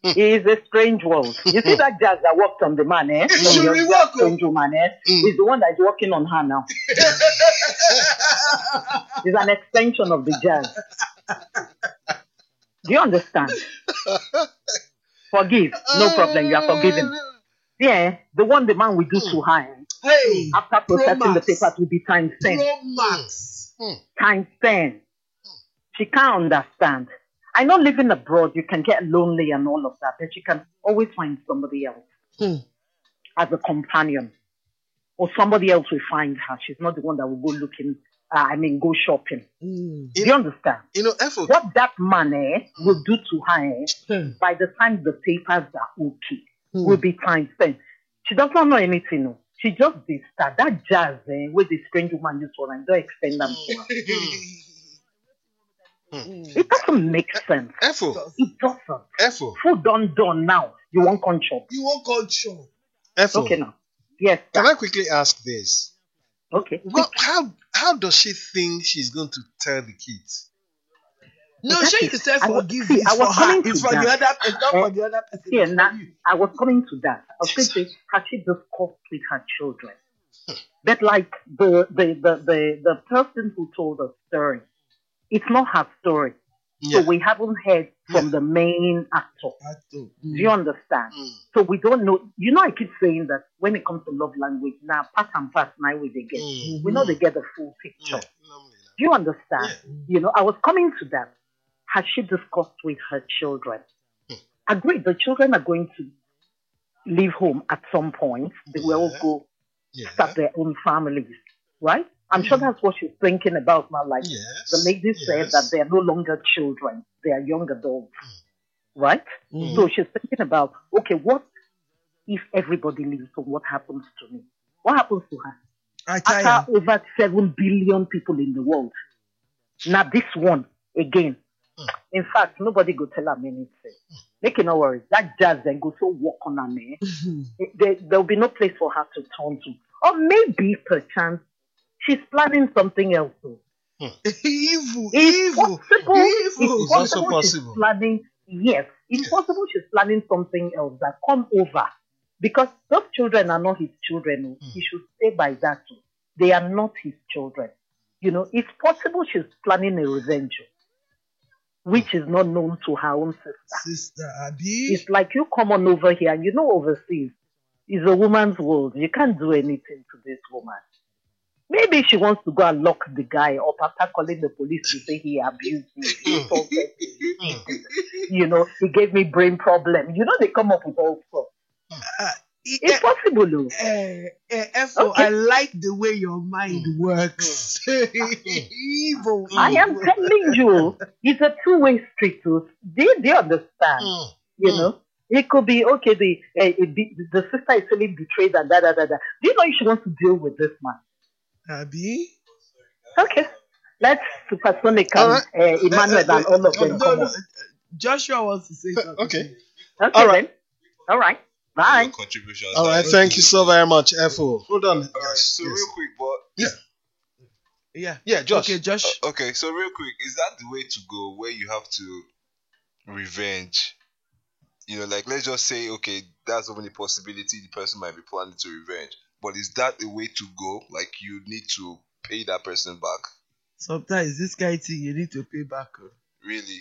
It's a strange world. You see that jazz that worked on the man, eh? It should be That strange woman, eh? Is the one that is working on her now. It's an extension of the jazz. Do you understand? Forgive. No problem. You are forgiven. Yeah, the one the man will do to her. Hey, After processing the Max. papers will be times 10. Pro Max. Times 10. She can't understand. I know living abroad, you can get lonely and all of that, but you can always find somebody else as a companion. Or somebody else will find her. She's not the one that will go looking, go shopping. Do you understand? Effort. What that man will do to her by the time the papers are okay will be times 10. She does not know anything. No. She just did start. That jazz with the strange woman used for and don't extend them to her. It doesn't make sense. Effort. It doesn't. Effort. Food done now. You want control. You want control. Effort. Okay now. Yes. Sir. Can I quickly ask this? Okay. Well, how does she think she's going to tell the kids? No, she said forgive see, me. I was coming to for the that. other person, not for the other person. Yeah, now, I was coming to that. I was going to say, has she discussed with her children? But like the person who told the story, it's not her story. Yeah. So we haven't heard from the main actor. Do you understand? So we don't know. You know, I keep saying that when it comes to love language, now part and part now we they get. We know they get the full picture. Do you understand? You know, I was coming to that. Has she discussed with her children? Agreed, the children are going to leave home at some point. They will all go start their own families, right? I'm sure that's what she's thinking about now. Like the lady said that they are no longer children, they are young adults, right? So she's thinking about, okay, what if everybody leaves? So what happens to me? What happens to her? After over 7 billion people in the world. Now this one again. In fact, nobody go tell her anything. Make no worries. That jazz then go so walk on her man. There'll be no place for her to turn to. Or maybe perchance she's planning something else. Evil. It's possible. It's also possible. She's planning. Yes, it's possible she's planning something else that come over. Because those children are not his children. He should stay by that too. They are not his children. You know, it's possible she's planning a revenge, which is not known to her own sister. It's like you come on over here and you know overseas is a woman's world. You can't do anything to this woman. Maybe she wants to go and lock the guy up after calling the police to say he abused me, he assaulted me, you know, he gave me brain problem. You know, they come up with all stuff. It's possible, though. Okay. I like the way your mind works. Evil. I am telling you, it's a two-way street. Do you understand? You know, it could be okay. The sister is feeling betrayed and da. Do you know she wants to deal with this man? Abby? Okay, let's supersonic Emmanuel and all of them. No. Joshua wants to say something. Okay. All right. Then. All right. Bye. Contributions. All right. Thank you so very much, Efo. Hold on. So real quick, but yeah, Josh. Okay, Josh. Okay, so real quick, is that the way to go where you have to revenge? You know, like let's just say, okay, that's only possibility the person might be planning to revenge. But is that the way to go? Like you need to pay that person back? Sometimes this guy thing you need to pay back. Really?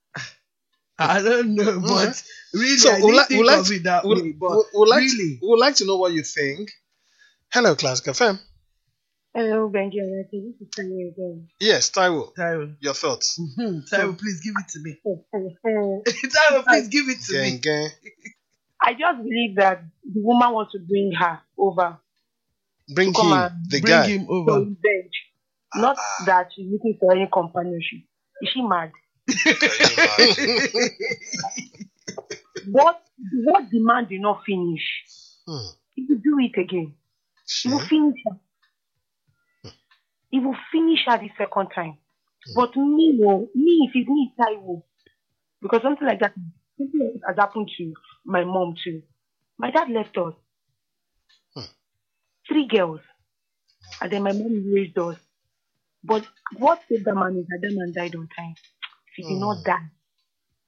I don't know, but really, So I didn't think of it that way. But really, we'd like to know what you think. Hello, Classic FM. Hello, Benjamin. This is Taiwo again. Yes, Taiwo. Taiwo. Your thoughts? Taiwo, please give it to me. Taiwo, please give it to me. Gang. I just believe that the woman wants to bring her over. Bring Come him, on, the Bring guy. him For over. revenge. Not that she's looking for any companionship. Is she mad? What demand did not finish? He will do it again. He will finish her. He will finish her the second time. But me, if it's me, I will. Because something like that has happened to my mom too. My dad left us. 3 girls. And then my mom raised us. But what saved that man is that that man died on time. He did not die.